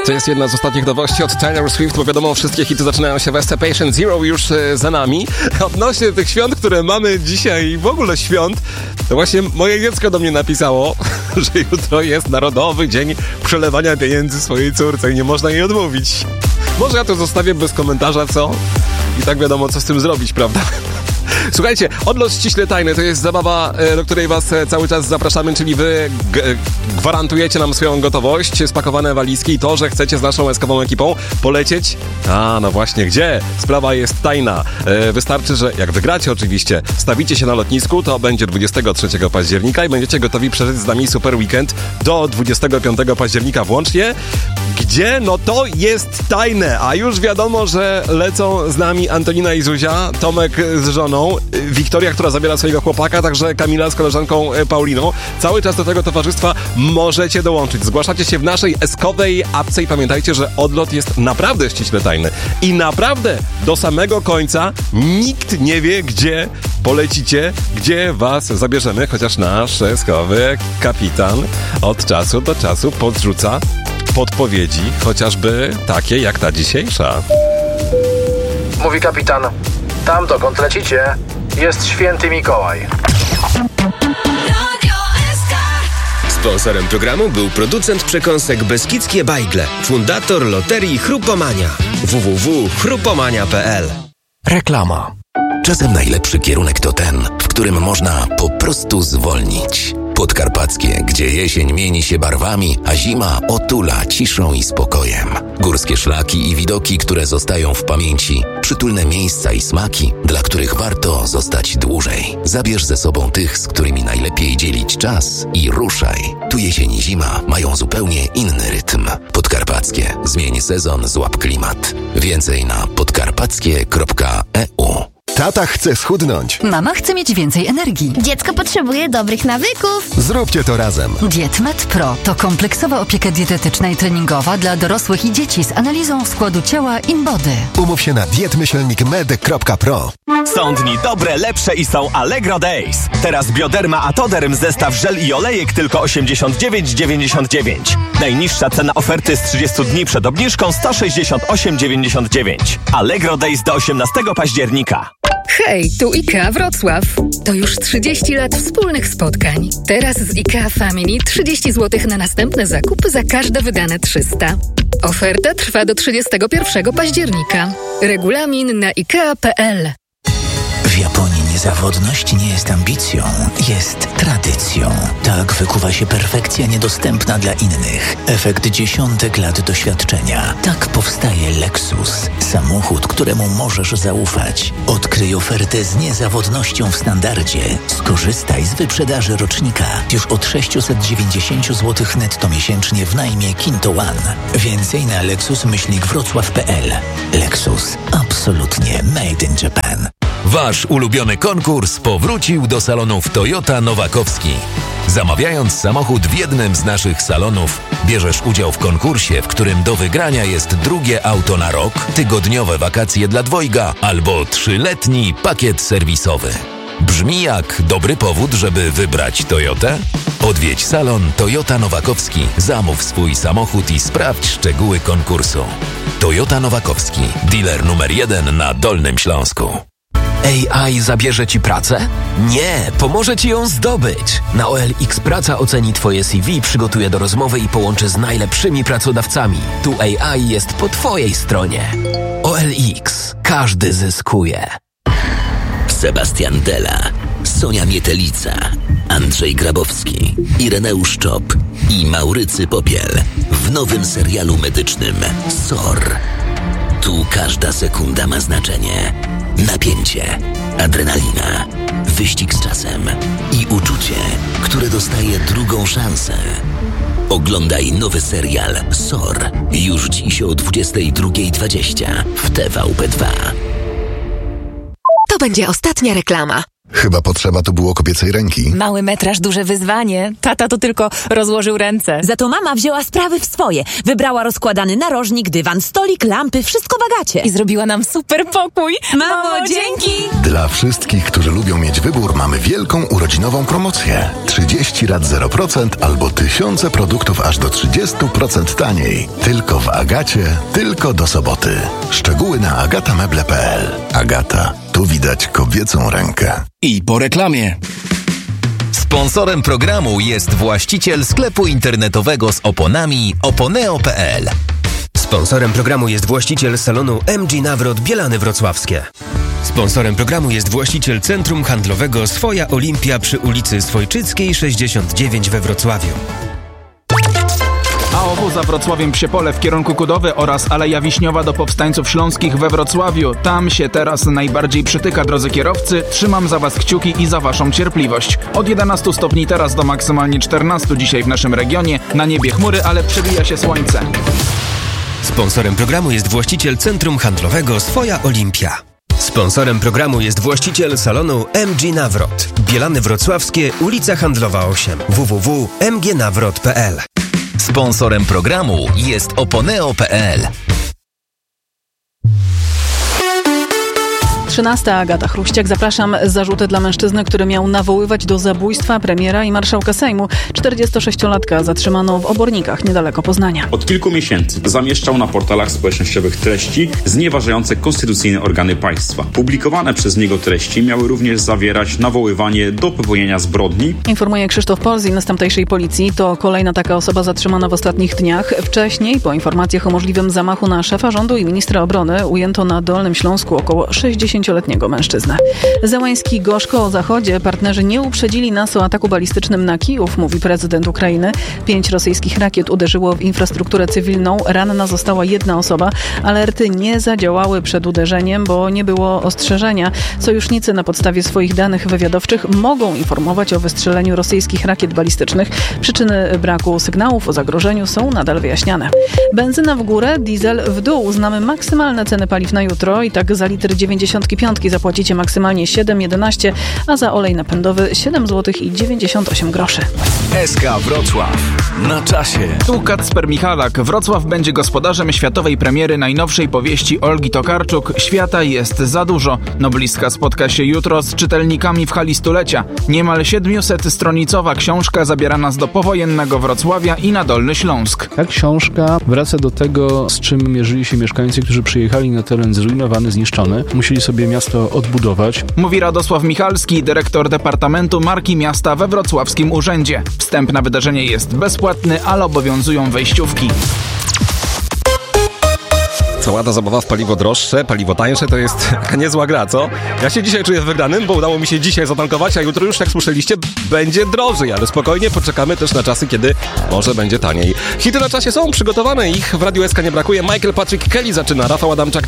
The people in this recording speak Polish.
To jest jedna z ostatnich nowości od Taylor Swift, bo wiadomo, wszystkie hity zaczynają się w Patient Zero już za nami. Odnośnie tych świąt, które mamy dzisiaj i w ogóle świąt, to właśnie moje dziecko do mnie napisało, że jutro jest Narodowy Dzień Przelewania Pieniędzy swojej córce i nie można jej odmówić. Może ja to zostawię bez komentarza, co? I tak wiadomo, co z tym zrobić, prawda? Słuchajcie, Odlot ściśle tajny to jest zabawa, do której was cały czas zapraszamy, czyli wy gwarantujecie nam swoją gotowość, spakowane walizki i to, że chcecie z naszą eskową ekipą polecieć. A, no właśnie, gdzie? Sprawa jest tajna. Wystarczy, że jak wygracie oczywiście, stawicie się na lotnisku, to będzie 23 października i będziecie gotowi przeżyć z nami super weekend do 25 października włącznie. Gdzie? No to jest tajne, a już wiadomo, że lecą z nami Antonina i Zuzia, Tomek z żoną, Wiktoria, która zabiera swojego chłopaka, także Kamila z koleżanką Pauliną. Cały czas do tego towarzystwa możecie dołączyć. Zgłaszacie się w naszej eskowej apce i pamiętajcie, że odlot jest naprawdę ściśle tajny. I naprawdę do samego końca nikt nie wie, gdzie polecicie, gdzie was zabierzemy, chociaż nasz eskowy kapitan od czasu do czasu podrzuca podpowiedzi, chociażby takie jak ta dzisiejsza. Mówi kapitan, tam dokąd lecicie jest święty Mikołaj. Sponsorem programu był producent przekąsek Beskidzkie Bajgle, fundator loterii Chrupomania. www.chrupomania.pl. Reklama. Czasem najlepszy kierunek to ten, w którym można po prostu zwolnić. Podkarpackie, gdzie jesień mieni się barwami, a zima otula ciszą i spokojem. Górskie szlaki i widoki, które zostają w pamięci. Przytulne miejsca i smaki, dla których warto zostać dłużej. Zabierz ze sobą tych, z którymi najlepiej dzielić czas i ruszaj. Tu jesień i zima mają zupełnie inny rytm. Podkarpackie. Zmień sezon, złap klimat. Więcej na podkarpackie.eu. Tata chce schudnąć. Mama chce mieć więcej energii. Dziecko potrzebuje dobrych nawyków. Zróbcie to razem. Dietmed Pro to kompleksowa opieka dietetyczna i treningowa dla dorosłych i dzieci z analizą składu ciała InBody. Umów się na dietmyślnikmed.pro. Są dni dobre, lepsze i są Allegro Days. Teraz Bioderma Atoderm zestaw żel i olejek tylko 89,99. Najniższa cena oferty z 30 dni przed obniżką 168,99. Allegro Days do 18 października. Hej, tu IKEA Wrocław. To już 30 lat wspólnych spotkań. Teraz z IKEA Family 30 zł na następne zakupy za każde wydane 300. Oferta trwa do 31 października. Regulamin na ikea.pl. W Japonii niezawodność nie jest ambicją, jest tradycją. Tak wykuwa się perfekcja niedostępna dla innych. Efekt dziesiątek lat doświadczenia. Tak powstaje Lexus. Samochód, któremu możesz zaufać. Odkryj ofertę z niezawodnością w standardzie. Skorzystaj z wyprzedaży rocznika. Już od 690 zł netto miesięcznie w najmie Kinto One. Więcej na lexus-wrocław.pl. Lexus. Absolutnie made in Japan. Wasz ulubiony konkurs powrócił do salonów Toyota Nowakowski. Zamawiając samochód w jednym z naszych salonów, bierzesz udział w konkursie, w którym do wygrania jest drugie auto na rok, tygodniowe wakacje dla dwojga albo 3-letni pakiet serwisowy. Brzmi jak dobry powód, żeby wybrać Toyotę? Odwiedź salon Toyota Nowakowski, zamów swój samochód i sprawdź szczegóły konkursu. Toyota Nowakowski, dealer numer 1 na Dolnym Śląsku. AI zabierze ci pracę? Nie, pomoże ci ją zdobyć. Na OLX Praca oceni twoje CV, przygotuje do rozmowy i połączy z najlepszymi pracodawcami. Tu AI jest po twojej stronie. OLX. Każdy zyskuje. Sebastian Della, Sonia Mietelica, Andrzej Grabowski, Ireneusz Czop i Maurycy Popiel w nowym serialu medycznym SOR. Tu każda sekunda ma znaczenie. Napięcie, adrenalina, wyścig z czasem i uczucie, które dostaje drugą szansę. Oglądaj nowy serial SOR już dziś o 22:20 w TVP2. To będzie ostatnia reklama. Chyba potrzeba tu było kobiecej ręki. Mały metraż, duże wyzwanie. Tata to tylko rozłożył ręce. Za to mama wzięła sprawy w swoje. Wybrała rozkładany narożnik, dywan, stolik, lampy, wszystko w Agacie. I zrobiła nam super pokój. Mamo, dzięki! Dla wszystkich, którzy lubią mieć wybór, mamy wielką urodzinową promocję. 30 lat 0% albo tysiące produktów aż do 30% taniej. Tylko w Agacie, tylko do soboty. Szczegóły na agatameble.pl. Agata. Tu widać kobiecą rękę. I po reklamie. Sponsorem programu jest właściciel sklepu internetowego z oponami oponeo.pl. Sponsorem programu jest właściciel salonu MG Nawrot Bielany Wrocławskie. Sponsorem programu jest właściciel centrum handlowego Swoja Olimpia przy ulicy Swojczyckiej 69 we Wrocławiu. AOW za Wrocławiem Psiepole w kierunku Kudowy oraz Aleja Wiśniowa do Powstańców Śląskich we Wrocławiu. Tam się teraz najbardziej przytyka, drodzy kierowcy. Trzymam za was kciuki i za waszą cierpliwość. Od 11 stopni teraz do maksymalnie 14 dzisiaj w naszym regionie. Na niebie chmury, ale przebija się słońce. Sponsorem programu jest właściciel centrum handlowego Swoja Olimpia. Sponsorem programu jest właściciel salonu MG Nawrot. Bielany Wrocławskie, ulica Handlowa 8. www.mgnawrot.pl. Sponsorem programu jest oponeo.pl. 13. Agata Chruściak. Zapraszam. Zarzuty dla mężczyzny, który miał nawoływać do zabójstwa premiera i marszałka Sejmu. 46-latka zatrzymano w Obornikach, niedaleko Poznania. Od kilku miesięcy zamieszczał na portalach społecznościowych treści znieważające konstytucyjne organy państwa. Publikowane przez niego treści miały również zawierać nawoływanie do popełnienia zbrodni. Informuje Krzysztof Polzin z tamtejszej policji. To kolejna taka osoba zatrzymana w ostatnich dniach. Wcześniej, po informacjach o możliwym zamachu na szefa rządu i ministra obrony, ujęto na Dolnym Śląsku około 60-letniego mężczyznę. Zełański gorzko o Zachodzie. Partnerzy nie uprzedzili nas o ataku balistycznym na Kijów, mówi prezydent Ukrainy. 5 rosyjskich rakiet uderzyło w infrastrukturę cywilną. Ranna została jedna osoba. Alerty nie zadziałały przed uderzeniem, bo nie było ostrzeżenia. Sojusznicy na podstawie swoich danych wywiadowczych mogą informować o wystrzeleniu rosyjskich rakiet balistycznych. Przyczyny braku sygnałów o zagrożeniu są nadal wyjaśniane. Benzyna w górę, diesel w dół. Znamy maksymalne ceny paliw na jutro i tak za litr 95 zapłacicie maksymalnie 7,11, a za olej napędowy 7,98 zł. SK Wrocław. Na czasie. Tu Kacper Michalak. Wrocław będzie gospodarzem światowej premiery najnowszej powieści Olgi Tokarczuk Świata jest za dużo. Noblistka spotka się jutro z czytelnikami w hali stulecia. Niemal 700-stronicowa książka zabiera nas do powojennego Wrocławia i na Dolny Śląsk. Ta książka wraca do tego, z czym mierzyli się mieszkańcy, którzy przyjechali na teren zrujnowany, zniszczony. Musieli sobie miasto odbudować. Mówi Radosław Michalski, dyrektor Departamentu Marki Miasta we Wrocławskim Urzędzie. Wstęp na wydarzenie jest bezpłatny, ale obowiązują wejściówki. Cała ta zabawa w paliwo droższe, paliwo tańsze to jest taka niezła gra, co? Ja się dzisiaj czuję wygranym, bo udało mi się dzisiaj zatankować, a jutro już, jak słyszeliście, będzie drożej, ale spokojnie poczekamy też na czasy, kiedy może będzie taniej. Hity na czasie są przygotowane, ich w Radiu SK nie brakuje. Michael Patrick Kelly zaczyna, Rafał Adamczak